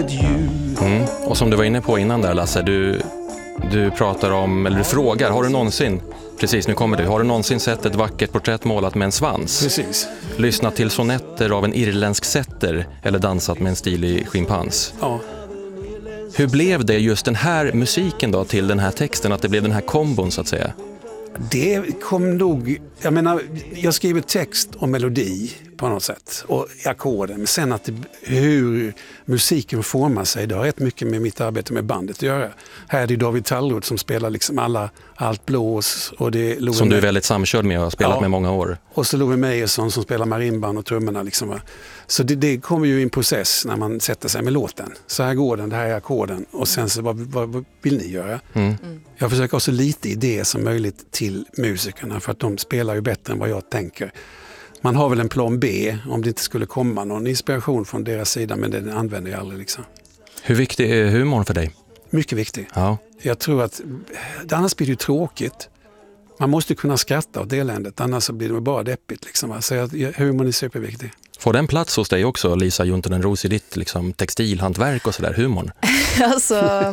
with you. Och som du var inne på innan där, Lasse, du pratar om, eller du frågar, har du någonsin, precis nu kommer har du någonsin sett ett vackert porträtt målat med en svans? Precis. Lyssnat till sonetter av en irländsk setter eller dansat med en stilig schimpans? Ja. Hur blev det just den här musiken då till den här texten, att det blev den här kombon så att säga? Det kom nog, jag skriver text och melodi på något sätt och ackorden, men sen att hur musiken formar sig, det har rätt mycket med mitt arbete med bandet att göra. Här är det David Tallroth som spelar liksom allt blås och det är som du är väldigt samkörd med och har spelat med många år. Och så Love Meyerson som spelar marimban och trummorna liksom. Så det kommer ju i en process när man sätter sig med låten. Så här går den, det här är ackorden och sen så vad vill ni göra? Jag försöker ha så lite idé som möjligt till musikerna för att de spelar ju bättre än vad jag tänker. Man har väl en plan B om det inte skulle komma någon inspiration från deras sida, men den använder jag aldrig liksom. Hur viktig är humorn för dig? Mycket viktig. Ja. Jag tror att annars blir det ju tråkigt. Man måste kunna skratta åt eländet, annars så blir det bara deppigt liksom. Så humorn är superviktig. Får den plats hos dig också, Lisa Juntunen Roos, i ditt liksom, textilhantverk och sådär, humorn? Alltså...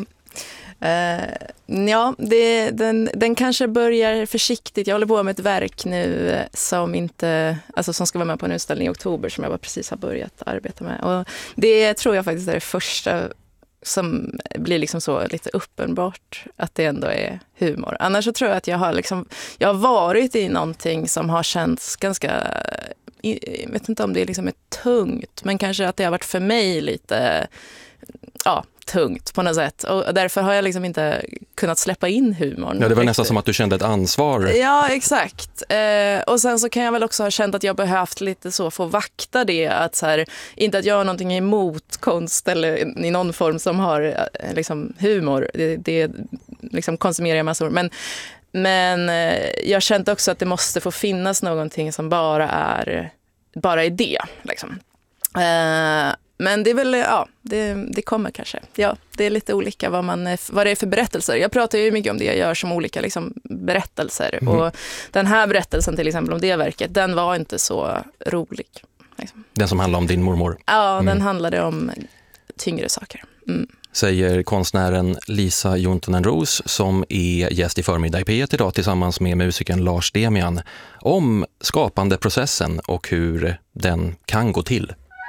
ja, den kanske börjar försiktigt. Jag håller på med ett verk nu som ska vara med på en utställning i oktober som jag precis har börjat arbeta med. Och det tror jag faktiskt är det första som blir liksom så lite uppenbart att det ändå är humor. Annars så tror jag att jag har varit i någonting som har känts ganska, jag vet inte om det liksom är tungt, men kanske att det har varit för mig lite tungt på något sätt. Och därför har jag liksom inte kunnat släppa in humorn. Ja, det var nästan som att du kände ett ansvar. Ja, exakt. Och sen så kan jag väl också ha känt att jag behövt lite så få vakta det. Att så här, inte att jag har någonting emot konst eller i någon form som har liksom humor. Det liksom konsumerar jag massor. Men jag har känt också att det måste få finnas någonting som bara är det. Liksom. Men det är väl, det kommer kanske. Ja, det är lite olika vad det är för berättelser. Jag pratar ju mycket om det jag gör som olika liksom, berättelser. Och den här berättelsen till exempel om det verket, den var inte så rolig. Liksom. Den som handlar om din mormor? Ja, den handlade om tyngre saker. Säger konstnären Lisa Juntunen Roos, som är gäst i Förmiddag i P1 idag tillsammans med musikern Lars Demian, om skapandeprocessen och hur den kan gå till.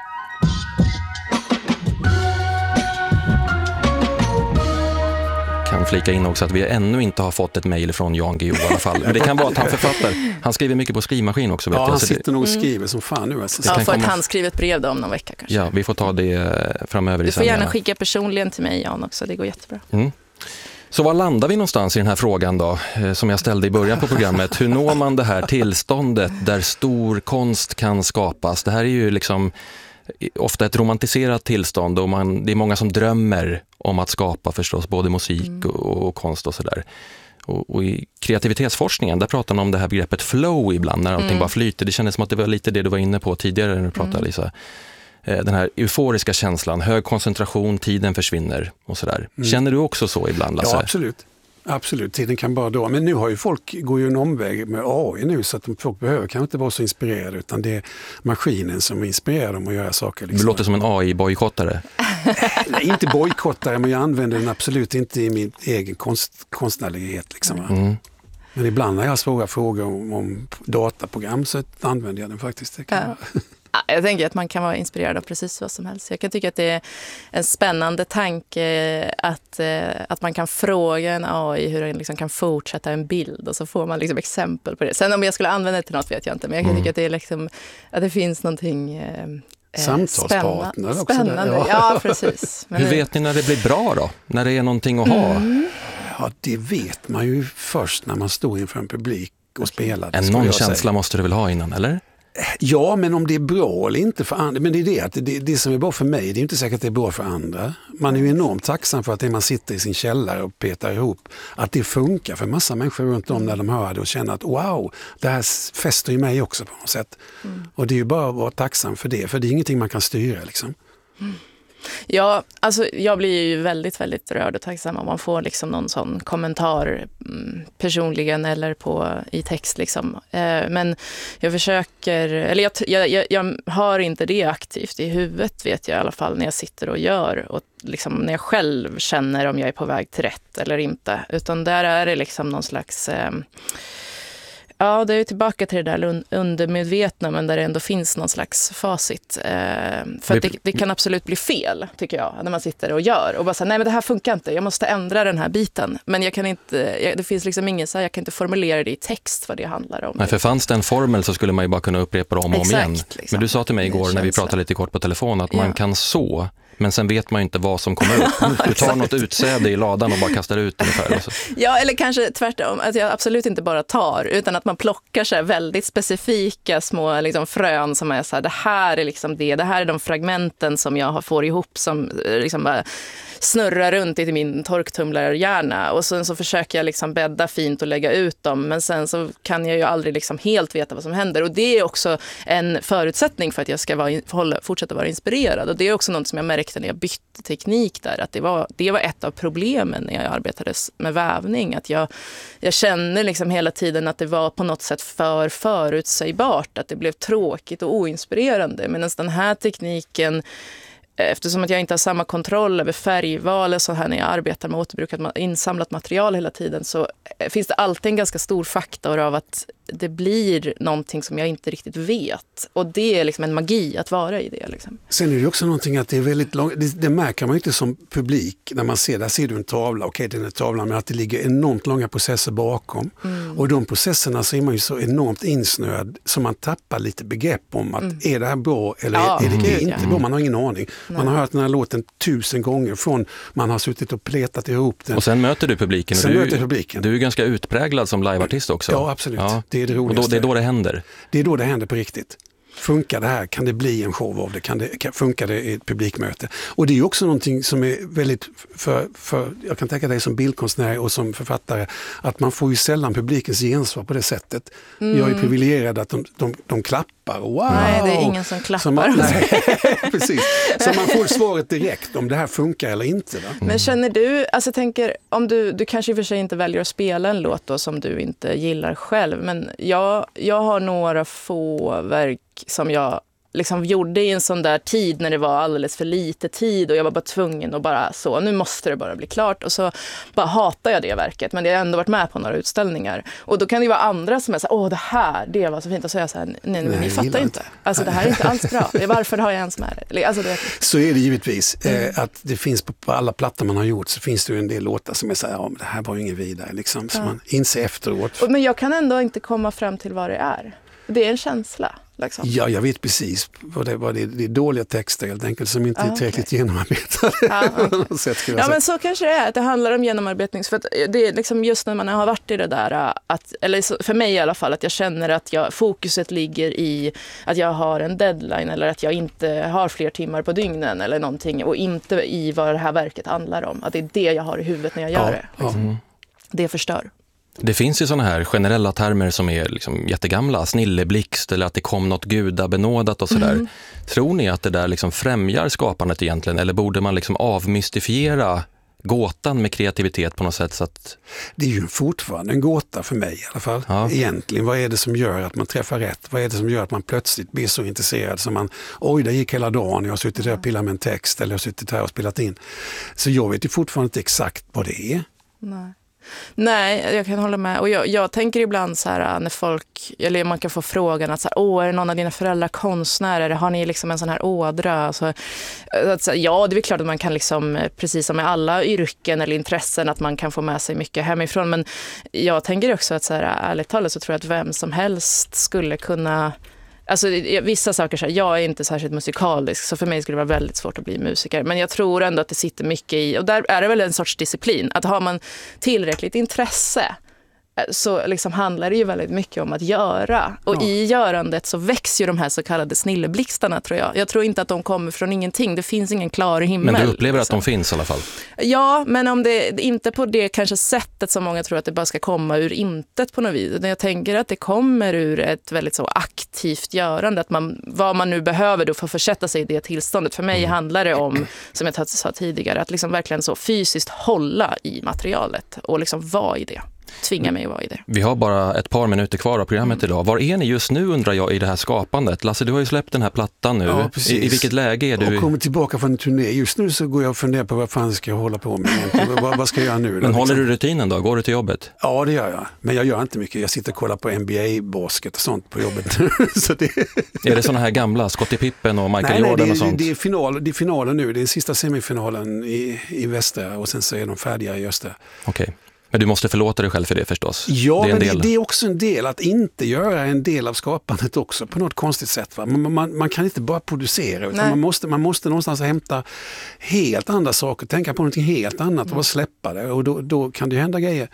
Kan flika in också att vi ännu inte har fått ett mejl från Jan Guillou i alla fall. Men det kan vara att han författar. Han skriver mycket på skrivmaskin också. Vet ja, jag. Han sitter nog och skriver som fan nu. Alltså. Ja, får ett handskrivet brev då om någon vecka kanske. Ja, vi får ta det framöver. Du får gärna skicka personligen till mig, Jan, också. Det går jättebra. Så var landar vi någonstans i den här frågan då, som jag ställde i början på programmet? Hur når man det här tillståndet där stor konst kan skapas? Det här är ju liksom ofta ett romantiserat tillstånd och det är många som drömmer om att skapa förstås både musik och konst och sådär. Och i kreativitetsforskningen, där pratar man om det här begreppet flow ibland, när allting bara flyter. Det kändes som att det var lite det du var inne på tidigare när du pratade, Lisa. Den här euforiska känslan, hög koncentration, tiden försvinner och sådär. Känner du också så ibland, Lasse? Ja, absolut. Absolut, tiden kan bara då. Men nu har ju går ju en omväg med AI nu, så att folk behöver kan inte vara så inspirerade, utan det är maskinen som inspirerar dem att göra saker. Liksom. Du låter som en AI-bojkottare. Nej, inte bojkottare, men jag använder den absolut inte i min egen konstnärlighet. Liksom. Men ibland när jag har svåra frågor om dataprogram så använder jag den faktiskt. Jag tänker att man kan vara inspirerad av precis vad som helst. Jag kan tycka att det är en spännande tanke att man kan fråga en AI hur den liksom kan fortsätta en bild och så får man liksom exempel på det. Sen om jag skulle använda det till något vet jag inte, men jag kan tycka att det är liksom, att det finns någonting samtalspartner också. Spännande, ja precis. Men hur vet ni när det blir bra då? När det är någonting att ha? Ja, det vet man ju först när man står inför en publik och spelar. Någon känsla måste du väl ha innan, eller? Ja, men om det är bra eller inte för andra. Men det är det att det som är bra för mig, det är inte säkert att det är bra för andra. Man är ju enormt tacksam för att det man sitter i sin källare och petar ihop, att det funkar för massa människor runt om när de hör det och känner att wow, det här fäster i mig också på något sätt. Och det är ju bara att vara tacksam för det är ingenting man kan styra liksom. Ja, alltså jag blir ju väldigt, väldigt rörd och tacksam om man får liksom någon sån kommentar personligen eller i text liksom. Men jag försöker, eller jag hör inte det aktivt i huvudet, vet jag i alla fall, när jag sitter och gör, och liksom när jag själv känner om jag är på väg till rätt eller inte, utan där är det liksom någon slags ja, det är ju tillbaka till det där undermedvetna, men där det ändå finns någon slags facit. För att det kan absolut bli fel, tycker jag, när man sitter och gör. Och bara säga, nej men det här funkar inte, jag måste ändra den här biten. Men jag kan inte, det finns liksom ingen så här, jag kan inte formulera det i text vad det handlar om. Nej, för fanns det en formel så skulle man ju bara kunna upprepa det om och om igen. Liksom. Men du sa till mig igår när vi pratade lite kort på telefon att man kan så. Men sen vet man ju inte vad som kommer upp. Du tar något utsäde i ladan och bara kastar ut ungefär. Ja, eller kanske tvärtom. Att jag absolut inte bara tar, utan att man plockar så här väldigt specifika små liksom frön som är så här, det här är liksom det här är de fragmenten som jag får ihop som liksom bara snurrar runt i min torktumlarhjärna, och sen så försöker jag liksom bädda fint och lägga ut dem, men sen så kan jag ju aldrig liksom helt veta vad som händer, och det är också en förutsättning för att jag ska fortsätta vara inspirerad, och det är också något som jag märkte när jag bytte teknik där, att det var ett av problemen när jag arbetade med vävning, att jag känner liksom hela tiden att det var på något sätt för förutsägbart, att det blev tråkigt och oinspirerande, medan den här tekniken, eftersom att jag inte har samma kontroll över färgval och så här när jag arbetar med återbrukat insamlat material hela tiden, så finns det alltid en ganska stor faktor av att det blir någonting som jag inte riktigt vet. Och det är liksom en magi att vara i det. Liksom. Sen är det också någonting att det är väldigt långt, det märker man inte som publik när man ser, där ser du en tavla, okej den är tavlan, men att det ligger enormt långa processer bakom. Och de processerna så är man ju så enormt insnöad så man tappar lite begrepp om att är det här bra eller är det inte bra, man har ingen aning. Man har hört den här låten 1000 gånger från man har suttit och pletat ihop den. Och sen möter du publiken. Du är ganska utpräglad som liveartist också. Ja, absolut. Ja. Det är det roligaste. Och det är då det händer. Det är då det händer på riktigt. Funkar det här? Kan det bli en show av det? Funkar det i ett publikmöte? Och det är ju också någonting som är väldigt, för jag kan tänka dig som bildkonstnär och som författare, att man får ju sällan publikens gensvar på det sättet. Jag är privilegierad att de klappar. Wow! Nej, det är ingen som klappar. Precis. Så man får svaret direkt om det här funkar eller inte. Va? Men känner du, alltså jag tänker, om du kanske i och för sig inte väljer att spela en låt då som du inte gillar själv, men jag har några få verk som jag liksom gjorde i en sån där tid när det var alldeles för lite tid och jag var bara tvungen att bara så, nu måste det bara bli klart, och så bara hatar jag det verket, men det har ändå varit med på några utställningar, och då kan det ju vara andra som är så här, det var så fint, och så är jag så här, nej ni fattar inte, alltså det här är inte alls bra, varför har jag ens med det? Alltså, så är det givetvis, att det finns på alla plattor man har gjort, så finns det ju en del låtar som är så här, men det här var ju ingen vidare liksom, så man inser efteråt. Men jag kan ändå inte komma fram till vad det är. Det är en känsla. Liksom. Ja, jag vet precis vad det är dåliga texter helt enkelt som inte är tillräckligt genomarbetade. Men så kanske det är, att det handlar om genomarbetning. För att det är liksom just när man har varit i det där, eller för mig i alla fall, att jag känner att fokuset ligger i att jag har en deadline eller att jag inte har fler timmar på dygnen eller någonting, och inte i vad det här verket handlar om. Att det är det jag har i huvudet när jag gör det. Liksom. Det förstör. Det finns ju såna här generella termer som är liksom jättegamla, snilleblixt eller att det kom något gudabenådat och sådär. Tror ni att det där liksom främjar skapandet egentligen, eller borde man liksom avmystifiera gåtan med kreativitet på något sätt? Så att... Det är ju fortfarande en gåta för mig i alla fall. Ja. Egentligen, vad är det som gör att man träffar rätt? Vad är det som gör att man plötsligt blir så intresserad som man, där gick hela dagen, jag har suttit där och pillat med en text eller jag har suttit här och spelat in. Så jag vet ju fortfarande inte exakt vad det är. Nej, jag kan hålla med. Och jag tänker ibland så här när folk, eller man kan få frågan att så här, är det någon av dina föräldrar konstnärer? Har ni liksom en sån här ådra? Så, ja, det är väl klart att man kan liksom, precis som med alla yrken eller intressen, att man kan få med sig mycket hemifrån. Men jag tänker också att så här, ärligt talat så tror jag att vem som helst skulle kunna... Alltså vissa saker, så här, jag är inte särskilt musikalisk, så för mig skulle det vara väldigt svårt att bli musiker. Men jag tror ändå att det sitter mycket i, och där är det väl en sorts disciplin, att har man tillräckligt intresse så liksom handlar det ju väldigt mycket om att göra. Och i görandet så växer ju de här så kallade snilleblixtarna, tror jag. Jag tror inte att de kommer från ingenting. Det finns ingen klar himmel. Men du upplever att de finns i alla fall? Ja, men om det inte på det kanske sättet som många tror att det bara ska komma ur intet på något vis. Jag tänker att det kommer ur ett väldigt så aktivt görande. Att vad man nu behöver då för att försätta sig i det tillståndet. För mig handlar det om, som jag sa tidigare, att liksom verkligen så fysiskt hålla i materialet och liksom vara i det. Tvinga mig att vara i det. Vi har bara ett par minuter kvar av programmet idag. Var är ni just nu, undrar jag, i det här skapandet? Lasse, du har ju släppt den här plattan nu. Ja, I vilket läge är du? Jag kommer tillbaka från en turné. Just nu så går jag och funderar på vad fan ska jag hålla på med. Vad ska jag göra nu? Men håller du rutinen då? Går du till jobbet? Ja, det gör jag. Men jag gör inte mycket. Jag sitter och kollar på NBA-basket och sånt på jobbet. Så Är det såna här gamla, Scottie Pippen och Michael Jordan och sånt? Det är finalen nu. Det är den sista semifinalen i väster och sen så är de färdiga i öster. Okej. Men du måste förlåta dig själv för det förstås. Ja, det är också en del att inte göra en del av skapandet också på något konstigt sätt. Va? Man kan inte bara producera utan man måste någonstans hämta helt andra saker, tänka på någonting helt annat och bara släppa det. Och då kan det hända grejer.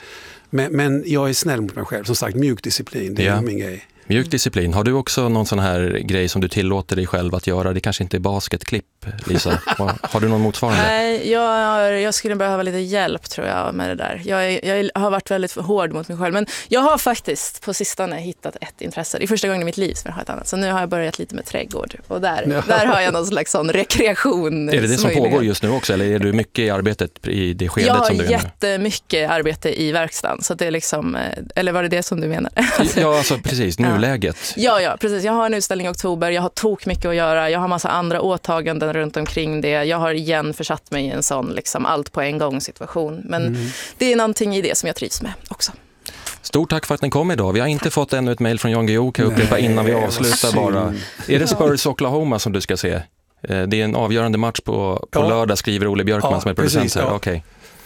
Men jag är snäll mot mig själv. Som sagt, mjuk disciplin, det är min grej. Mjuk disciplin. Har du också någon sån här grej som du tillåter dig själv att göra? Det kanske inte är basketklipp, Lisa. Har du någon motsvarande? Nej, jag skulle behöva lite hjälp, tror jag, med det där. Jag har varit väldigt hård mot mig själv. Men jag har faktiskt på sistone hittat ett intresse. Det är första gången i mitt liv som jag har ett annat. Så nu har jag börjat lite med trädgård. Och där har jag någon slags sån rekreation. Är det som pågår just nu också? Eller är du mycket i arbetet i det skedet som du är nu? Jag har jättemycket arbete i verkstaden. Så det är liksom, eller var det som du menar? Ja, alltså precis. Nuläget. Ja, precis. Jag har en utställning i oktober. Jag har tok mycket att göra. Jag har massa andra åtaganden runt omkring det. Jag har igen försatt mig i en sån liksom allt på en gång situation. Men det är någonting i det som jag trivs med också. Stort tack för att ni kom idag. Vi har inte fått ännu ett mejl från Jan Guillou, kan jag upprepa innan vi avslutar bara. Är det Spurs Oklahoma som du ska se? Det är en avgörande match på lördag, skriver Olle Björkman som är producent här. Okej.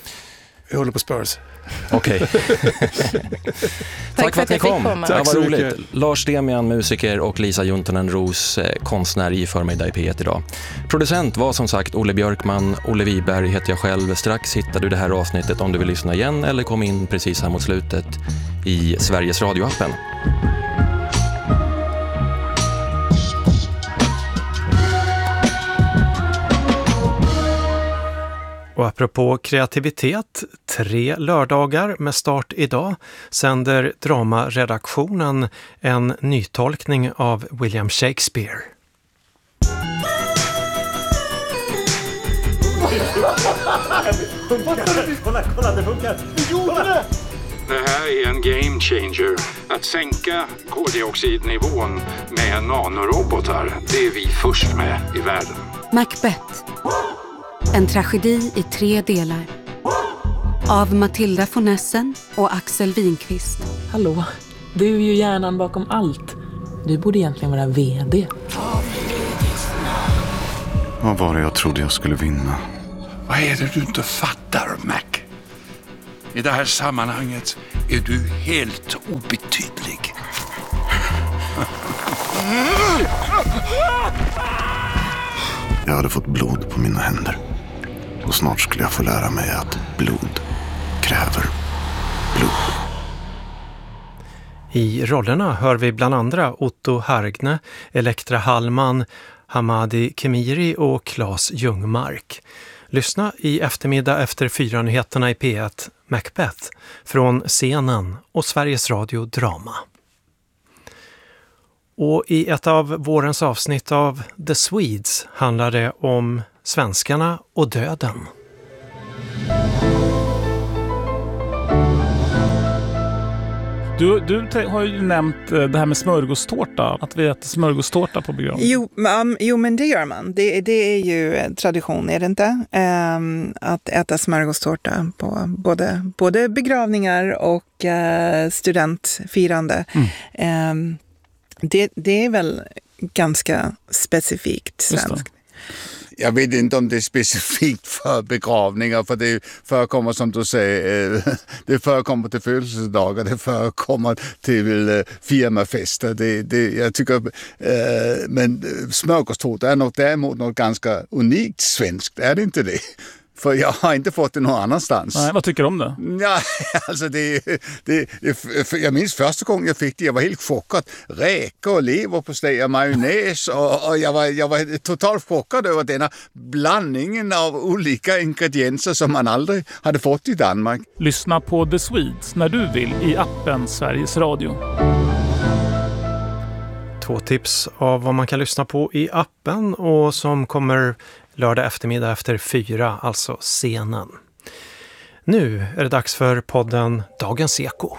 Jag håller på Spurs. Okej. Tack för att ni kom. Tack så roligt. mycket. Lars Demian, musiker, och Lisa Juntonen Roos, konstnär i Förmiddag i P1 idag. Producent var som sagt Olle Björkman. Olle Wiberg heter jag själv. Strax hittar du det här avsnittet om du vill lyssna igen eller kom in precis här mot slutet i Sveriges radioappen. Och apropå kreativitet, 3 lördagar med start idag sänder Dramaredaktionen en nytolkning av William Shakespeare. Kolla, det funkar! Det här är en game changer. Att sänka koldioxidnivån med nanorobotar, det är vi först med i världen. Macbeth. En tragedi i 3 delar. Av Matilda von Essen och Axel Winqvist. Hallå, du är ju hjärnan bakom allt. Du borde egentligen vara vd. Vad var det jag trodde jag skulle vinna? Vad är det du inte fattar, Mac? I det här sammanhanget är du helt obetydlig. Jag hade fått blod på mina händer. Och snart skulle jag få lära mig att blod kräver blod. I rollerna hör vi bland andra Otto Hargne, Elektra Hallman, Hamadi Kemiri och Claes Ljungmark. Lyssna i eftermiddag efter 4-nyheterna i P1, Macbeth, från scenen och Sveriges Radio Drama. Och i ett av vårens avsnitt av The Swedes handlar det om svenskarna och döden. Du har ju nämnt det här med smörgåstårta, att vi äter smörgåstårta på begravning. Jo, men det gör man. Det är ju tradition, är det inte? Att äta smörgåstårta på både begravningar och studentfirande. Det är väl ganska specifikt svenskt. Jag vet inte om det är specifikt för begravningar, för det förekommer, som du säger, det förekommer till födelsedagar, det förekommer till firmafester. Jag tycker, men smörgåstårta är däremot något ganska unikt svenskt, är det inte det? För jag har inte fått det någon annanstans. Nej, vad tycker du om det? Ja, alltså jag minns första gången jag fick det, jag var helt chockad. Räkor, leverpastej och majonnäs och jag var totalt chockad över denna blandningen av olika ingredienser som man aldrig hade fått i Danmark. Lyssna på The Swedes när du vill i appen Sveriges Radio. 2 tips av vad man kan lyssna på i appen och som kommer lördag eftermiddag efter 4, alltså scenen. Nu är det dags för podden Dagens Eko.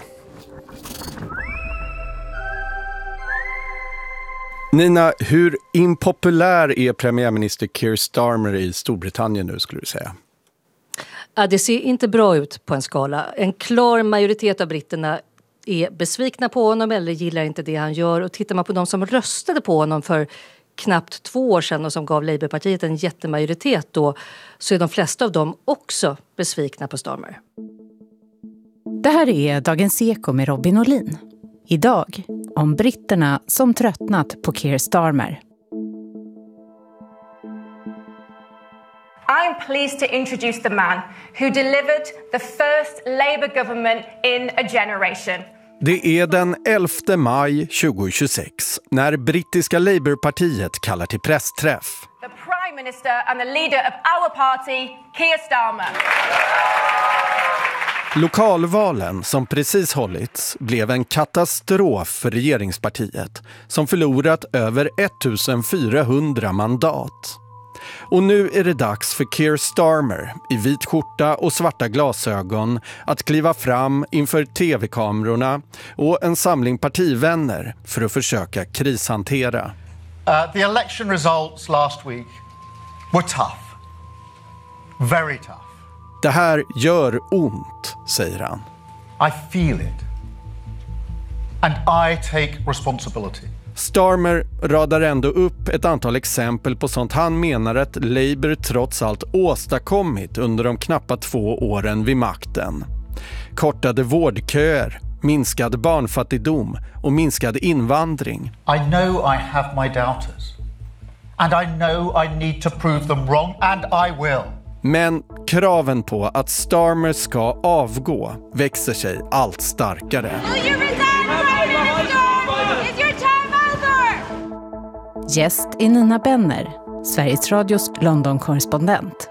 Nina, hur impopulär är premiärminister Keir Starmer i Storbritannien nu skulle du säga? Ja, det ser inte bra ut på en skala. En klar majoritet av britterna är besvikna på honom eller gillar inte det han gör. Och tittar man på de som röstade på honom för knappt 2 år sedan och som gav Labourpartiet en jättemajoritet då, så är de flesta av dem också besvikna på Starmer. Det här är Dagens Eko med Robin Olin. Idag om britterna som tröttnat på Keir Starmer. I'm pleased to introduce the man who delivered the first Labour government in a generation. Det är den 11 maj 2026 när brittiska Labourpartiet kallar till pressträff. The Prime Minister and the leader of our party, Keir Starmer. Lokalvalen som precis hållits blev en katastrof för regeringspartiet som förlorat över 1400 mandat. Och nu är det dags för Keir Starmer i vit skjorta och svarta glasögon att kliva fram inför tv-kamerorna och en samling partivänner för att försöka krishantera. The election results last week were tough. Very tough. Det här gör ont, säger han. I feel it. And I take responsibility. Starmer radar ändå upp ett antal exempel på sånt han menar att Labour trots allt åstadkommit under de knappa 2 åren vid makten. Kortade vårdköer, minskad barnfattigdom och minskad invandring. I know I have my doubters. And I know I need to prove them wrong, and I will. Men kraven på att Starmer ska avgå växer sig allt starkare. Gäst är Nina Benner, Sveriges Radios London-korrespondent.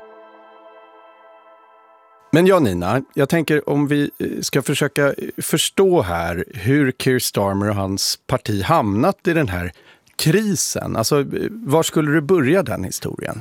Men ja Nina, jag tänker om vi ska försöka förstå här hur Keir Starmer och hans parti hamnat i den här krisen. Alltså, var skulle du börja den historien?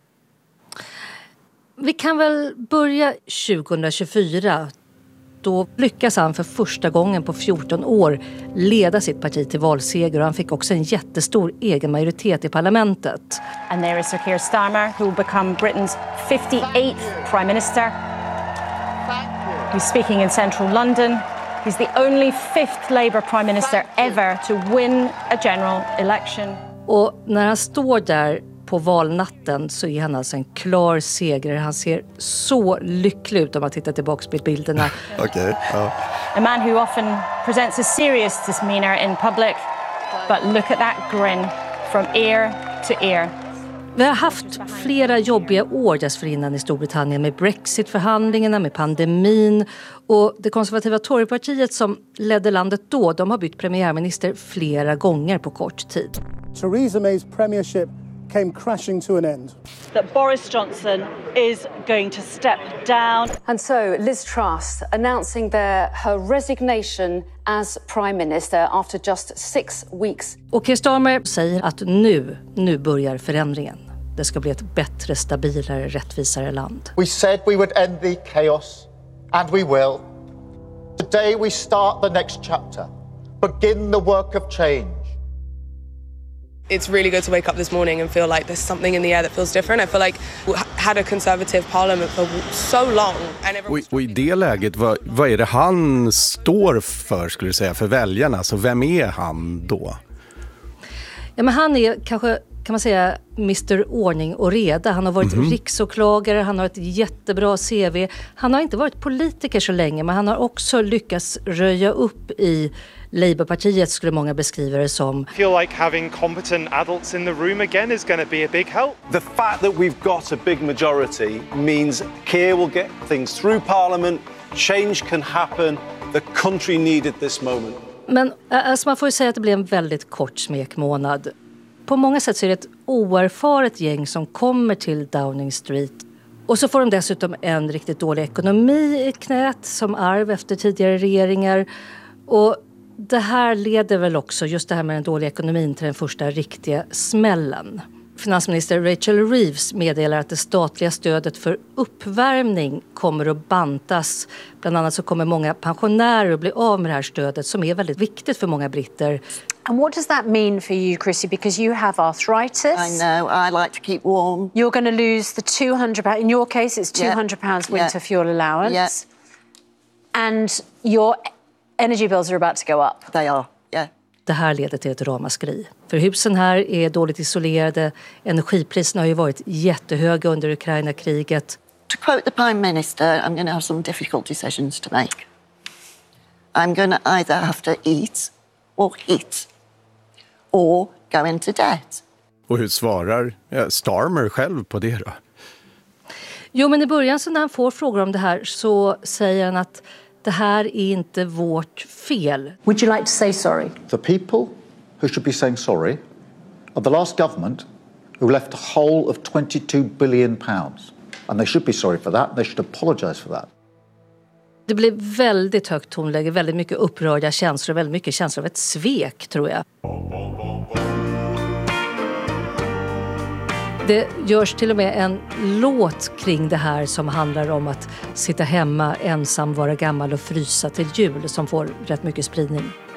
Vi kan väl börja 2024. Då lyckas han för första gången på 14 år leda sitt parti till valseger och han fick också en jättestor egen majoritet i parlamentet. And there is Sir Keir Starmer who will become Britain's 58th Prime Minister. He's speaking in central London. He's the only 5th Labour Prime Minister ever to win a general election. Och när han står där på valnatten så är han alltså en klar segrare. Han ser så lycklig ut om man tittar tillbaka på bilderna. Okej, ja. A man who often presents a serious demeanor in public, but look at that grin from ear to ear. Vi har haft flera jobbiga år dessförinnan i Storbritannien med Brexit-förhandlingarna, med pandemin och det konservativa Torypartiet som ledde landet då, de har bytt premiärminister flera gånger på kort tid. Theresa May's premiership came crashing to an end. That Boris Johnson is going to step down. And so Liz Truss announcing her resignation as Prime Minister after just 6 weeks. Och Keir Starmer säger att nu börjar förändringen. Det ska bli ett bättre, stabilare, rättvisare land. We said we would end the chaos, and we will. Today we start the next chapter. Begin the work of change. It's really good to wake up this morning and feel like there's something in the air that feels different. I feel like we had a conservative parliament for so long. Och i det läget, vad är det han står för skulle du säga för väljarna? Så vem är han då? Ja, men han är kanske kan man säga Mr. Ordning och reda. Han har varit riksåklagare, han har ett jättebra CV. Han har inte varit politiker så länge, men han har också lyckats röja upp i Labourpartiet, skulle många beskriva det som. I feel like having competent adults in the room again is going to be a big help. The fact that we've got a big majority means Keir will get things through Parliament, change can happen, the country needed this moment. Men alltså man får ju säga att det blev en väldigt kort smekmånad. På många sätt så är det ett oerfaret gäng som kommer till Downing Street. Och så får de dessutom en riktigt dålig ekonomi i knät som arv efter tidigare regeringar. Och det här leder väl också, just det här med den dåliga ekonomin, till den första riktiga smällen. Finansminister Rachel Reeves meddelar att det statliga stödet för uppvärmning kommer att bantas. Bland annat så kommer många pensionärer att bli av med det här stödet som är väldigt viktigt för många britter. And what does that mean for you, Chrissy? Because you have arthritis. I know, I like to keep warm. You're going to lose the £200, in your case it's £200 winter fuel allowance. Yeah. And your energy bills are about to go up. They are, yeah. Det här leder till ett ramaskri. För husen här är dåligt isolerade. Energipriserna har ju varit jättehöga under Ukraina-kriget. To quote the Prime Minister, I'm going to have some difficult decisions to make. I'm going to either have to eat or hit or go into debt. Och hur svarar Starmer själv på det då? Jo, men i början så när han får frågor om det här så säger han att det här är inte vårt fel. Would you like to say sorry? The people who should be saying sorry are the last government who left a hole of £22 billion. And they should be sorry for that. They should apologise for that. Det blev väldigt högt tonläge, väldigt mycket upprörda känslor, väldigt mycket känslor av ett svek, tror jag. Det görs till och med en låt kring det här som handlar om att sitta hemma ensam, vara gammal och frysa till jul, som får rätt mycket spridning.